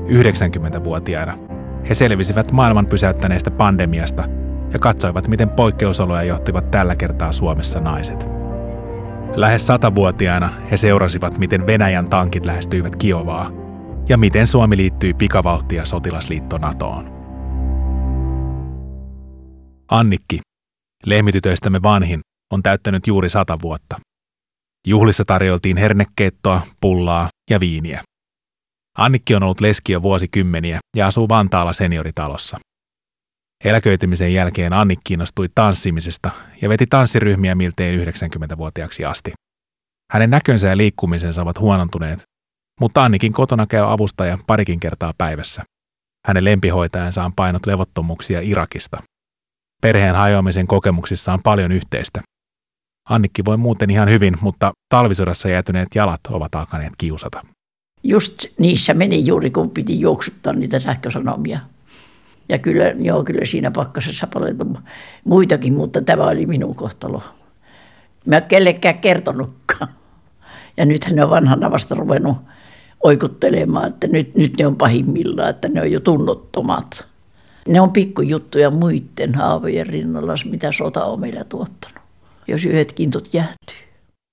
90-vuotiaina he selvisivät maailman pysäyttäneestä pandemiasta ja katsoivat, miten poikkeusoloja johtivat tällä kertaa Suomessa naiset. Lähes 100-vuotiaina he seurasivat, miten Venäjän tankit lähestyivät Kiovaa ja miten Suomi liittyi pikavauhtia sotilasliitto NATOon. Annikki, lehmitytöistämme vanhin, on täyttänyt juuri 100 vuotta. Juhlissa tarjoltiin hernekeittoa, pullaa ja viiniä. Annikki on ollut leski jo vuosikymmeniä ja asuu Vantaalla senioritalossa. Eläköitymisen jälkeen Annikki innostui tanssimisesta ja veti tanssiryhmiä miltei 90-vuotiaaksi asti. Hänen näkönsä ja liikkumisensa ovat huonontuneet, mutta Annikin kotona käy avustaja parikin kertaa päivässä. Hänen lempihoitajansa on painot levottomuuksia Irakista. Perheen hajoamisen kokemuksissa on paljon yhteistä. Annikki voi muuten ihan hyvin, mutta talvisodassa jäätyneet jalat ovat alkaneet kiusata. Just niissä meni juuri, kun piti juoksuttaa niitä sähkösanomia. Ja kyllä siinä pakkasessa paljon muitakin, mutta tämä oli minun kohtalo. Mä en kellekään kertonutkaan. Ja nythän ne on vanhana vasta ruvennut oikuttelemaan, että nyt ne on pahimmillaan, että ne on jo tunnottomat. Ne on pikkujuttuja muiden haavojen rinnalla, mitä sota on meillä tuottanut, jos yhdet kintut jäätyy.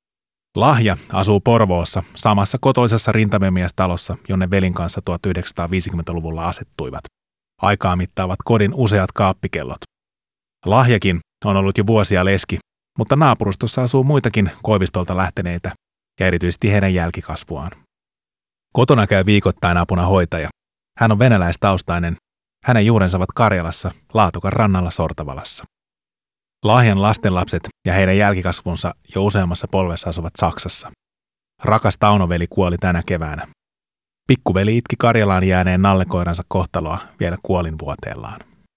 Lahja asuu Porvoossa samassa kotoisessa rintamemiestalossa, jonne velin kanssa 1950-luvulla asettuivat. Aikaa mittaavat kodin useat kaappikellot. Lahjakin on ollut jo vuosia leski, mutta naapurustossa asuu muitakin Koivistolta lähteneitä ja erityisesti heidän jälkikasvuaan. Kotona käy viikoittain apuna hoitaja. Hän on venäläistaustainen. Hänen juurensa ovat Karjalassa, Laatokan rannalla Sortavalassa. Lahjan lastenlapset ja heidän jälkikasvunsa jo useammassa polvessa asuvat Saksassa. Rakas Tauno-veli kuoli tänä keväänä. Pikkuveli itki Karjalaan jääneen nallekoiransa kohtaloa vielä kuolinvuoteellaan.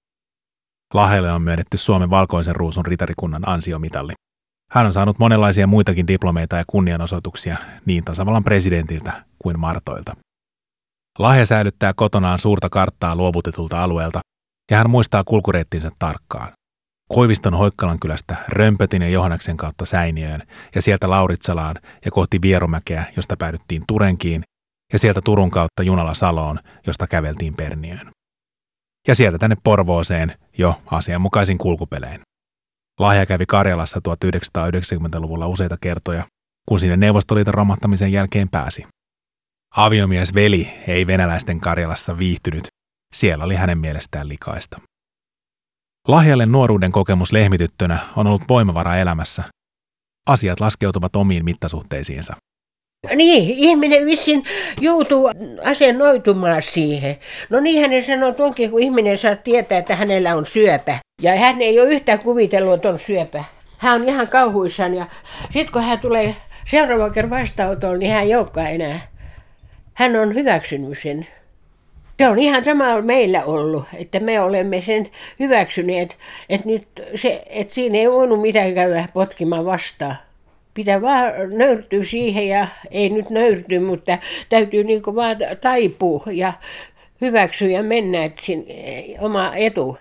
Lahjalle on myönnetty Suomen valkoisen ruusun ritarikunnan ansiomitalli. Hän on saanut monenlaisia muitakin diplomeita ja kunnianosoituksia niin tasavallan presidentiltä kuin Martoilta. Lahja säilyttää kotonaan suurta karttaa luovutetulta alueelta ja hän muistaa kulkureittinsä tarkkaan. Koiviston Hoikkalan kylästä Römpötin ja Johanneksen kautta Säiniöön ja sieltä Lauritsalaan ja kohti Vierumäkeä, josta päädyttiin Turenkiin ja sieltä Turun kautta junalla Saloon, josta käveltiin Perniöön. Ja sieltä tänne Porvooseen jo asianmukaisin kulkupelein. Lahja kävi Karjalassa 1990-luvulla useita kertoja, kun sinne Neuvostoliiton romahtamisen jälkeen pääsi. Aviomies veli ei venäläisten Karjalassa viihtynyt, siellä oli hänen mielestään likaista. Lahjalle nuoruuden kokemus lehmityttönä on ollut voimavara elämässä. Asiat laskeutuvat omiin mittasuhteisiinsa. Niin, ihminen vissiin joutuu asennoitumaan siihen. No niin hänen sanoo tuonkin, kun ihminen saa tietää, että hänellä on syöpä. Ja hän ei ole yhtään kuvitellut, että on syöpä. Hän on ihan kauhuissaan ja sitten kun hän tulee seuraavan kerran vastaanotolle, niin hän ei olekaan enää. Hän on hyväksynyt sen. Se on ihan sama meillä ollut, että me olemme sen hyväksyneet, että siinä ei voinut mitään käydä potkimaan vastaan. Pitää vaan nöyrtyä siihen ja ei nyt nöyrty, mutta täytyy niin kuin vaan taipua ja hyväksyä ja mennä, että oma etu.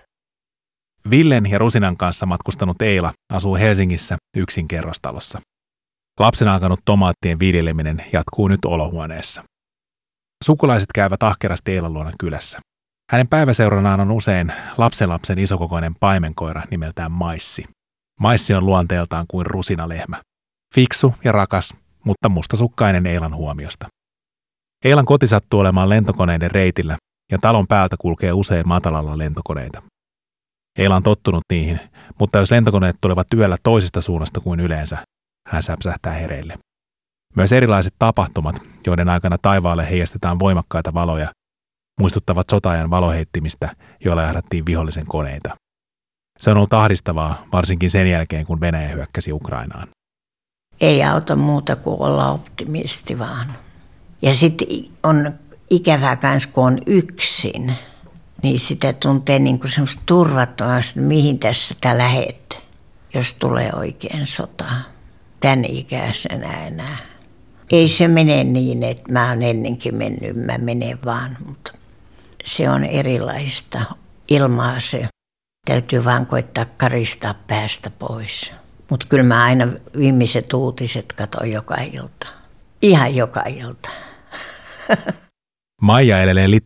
Villen ja Rusinan kanssa matkustanut Eila asuu Helsingissä yksin kerrostalossa. Lapsen alkanut tomaattien viljeleminen jatkuu nyt olohuoneessa. Sukulaiset käyvät ahkerasti Eilan luona kylässä. Hänen päiväseuranaan on usein lapsenlapsen isokokoinen paimenkoira nimeltään Maissi. Maissi on luonteeltaan kuin rusinalehmä. Fiksu ja rakas, mutta mustasukkainen Eilan huomiosta. Eilan koti sattuu olemaan lentokoneiden reitillä ja talon päältä kulkee usein matalalla lentokoneita. Eila on tottunut niihin, mutta jos lentokoneet tulevat yöllä toisesta suunnasta kuin yleensä, hän säpsähtää hereille. Myös erilaiset tapahtumat, joiden aikana taivaalle heijastetaan voimakkaita valoja, muistuttavat sota-ajan valoheittimistä, joilla jahdattiin vihollisen koneita. Se on ollut ahdistavaa, varsinkin sen jälkeen, kun Venäjä hyökkäsi Ukrainaan. Ei auta muuta kuin olla optimisti vaan. Ja sitten on ikävää myös, kun on yksin, niin sitä tuntee niin kuin semmoista turvattomasti, mihin tässä lähet, jos tulee oikein sota. Tän ikäisenä enää. Ei se mene niin, että mä oon ennenkin mennyt, mä menen vaan, mutta se on erilaista ilmaa se. Täytyy vaan koittaa karistaa päästä pois. Mutta kyllä mä aina viimeiset uutiset katon joka ilta. Ihan joka ilta. Maija elelee